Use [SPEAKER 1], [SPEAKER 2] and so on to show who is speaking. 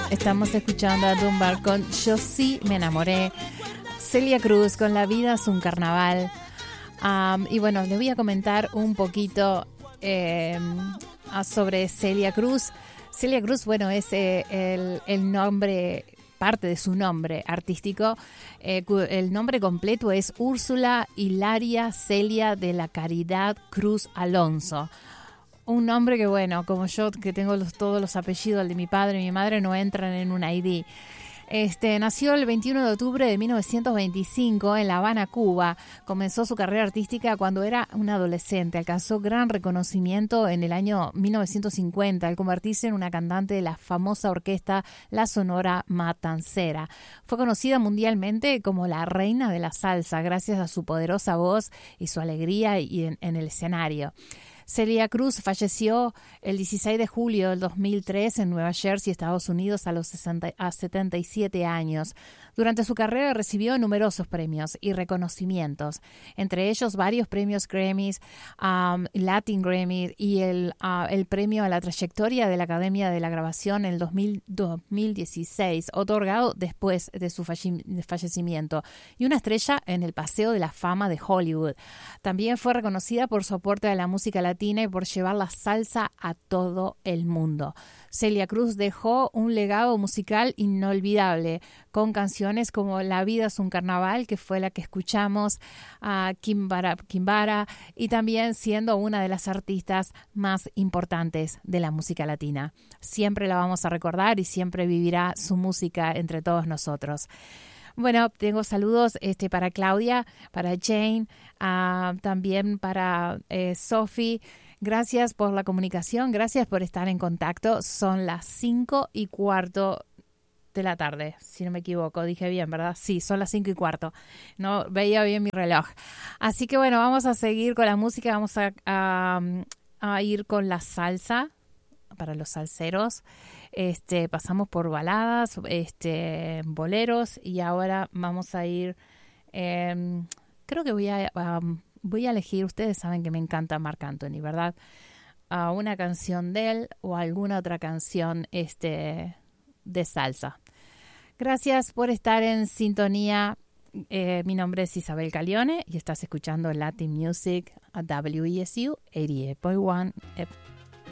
[SPEAKER 1] Estamos escuchando a Dunbar con Yo sí me enamoré. Celia Cruz con La vida es un carnaval. Y bueno, les voy a comentar un poquito sobre Celia Cruz. Celia Cruz, bueno, es el nombre, parte de su nombre artístico. El nombre completo es Úrsula Hilaria Celia de la Caridad Cruz Alonso. Un nombre que, bueno, como yo, que tengo todos los apellidos, el de mi padre y mi madre, no entran en un ID. Nació el 21 de octubre de 1925 en La Habana, Cuba. Comenzó su carrera artística cuando era una adolescente. Alcanzó gran reconocimiento en el año 1950 al convertirse en una cantante de la famosa orquesta La Sonora Matancera. Fue conocida mundialmente como la reina de la salsa gracias a su poderosa voz y su alegría en el escenario. Celia Cruz falleció el 16 de julio del 2003 en Nueva Jersey, Estados Unidos, a 77 años. Durante su carrera recibió numerosos premios y reconocimientos, entre ellos varios premios Grammys, Latin Grammy y el premio a la trayectoria de la Academia de la Grabación en el 2016, otorgado después de su fallecimiento, y una estrella en el Paseo de la Fama de Hollywood. También fue reconocida por su aporte a la música latina y por llevar la salsa a todo el mundo. Celia Cruz dejó un legado musical inolvidable con canciones como La vida es un carnaval, que fue la que escuchamos, a Kimbara, y también siendo una de las artistas más importantes de la música latina. Siempre la vamos a recordar y siempre vivirá su música entre todos nosotros. Bueno, tengo saludos para Claudia, para Jane, también para Sophie. Gracias por la comunicación, gracias por estar en contacto. Son las 5:15 de la tarde, si no me equivoco. Dije bien, ¿verdad? Sí, son las 5:15. No veía bien mi reloj. Así que bueno, vamos a seguir con la música. Vamos a ir con la salsa para los salseros. Pasamos por baladas, boleros, y ahora vamos a ir, creo que voy a elegir, ustedes saben que me encanta Marc Anthony, ¿verdad? Una canción de él o alguna otra canción de salsa. Gracias por estar en sintonía. Mi nombre es Isabel Calione y estás escuchando Latin Music a WESU 88.1